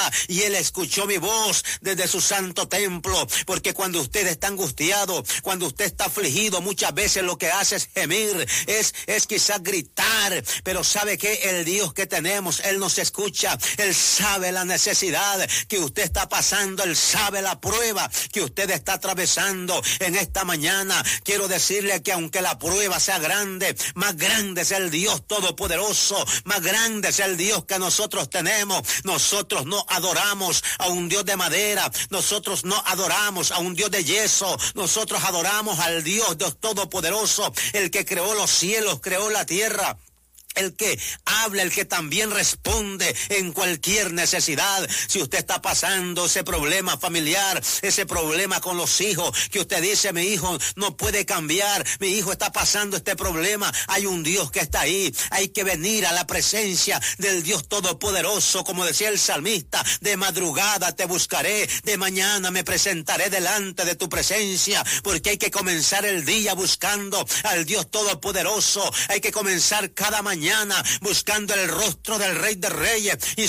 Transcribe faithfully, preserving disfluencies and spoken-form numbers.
y Él escuchó mi voz desde su santo templo, porque cuando usted está angustiado, cuando usted está afligido, muchas veces lo que hace es gemir, es, es quizás gritar, pero sabe que el Dios que tenemos, Él nos escucha, Él sabe la necesidad que usted está pasando, Él sabe la prueba que usted está atravesando en esta mañana. Quiero decirle que aunque la prueba sea grande, más grande es el Dios todopoderoso, más grande es el Dios que nosotros tenemos. Nosotros no adoramos a un Dios de madera, nosotros no adoramos a un Dios de yeso, nosotros adoramos al Dios, Dios todopoderoso, el que creó los cielos, creó la tierra, el que habla, el que también responde en cualquier necesidad. Si usted está pasando ese problema familiar, ese problema con los hijos, que usted dice, mi hijo no puede cambiar, mi hijo está pasando este problema, hay un Dios que está ahí. Hay que venir a la presencia del Dios todopoderoso, como decía el salmista, de madrugada te buscaré, de mañana me presentaré delante de tu presencia, porque hay que comenzar el día buscando al Dios todopoderoso. Hay que comenzar cada mañana buscando el rostro del Rey de Reyes y